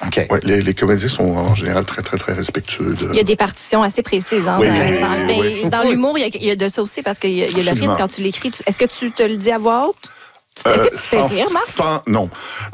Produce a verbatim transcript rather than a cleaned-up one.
Okay. Ouais, les, les comédiens sont en général très, très, très respectueux. De... Il y a des partitions assez précises. Hein, oui, dans, oui, dans, oui, oui. dans l'humour, il y, a, il y a de ça aussi parce qu'il y a, il y a le rythme quand tu l'écris. Est-ce que tu te le dis à voix haute? Est-ce que tu te fais sans, rire, Marc? sans, non.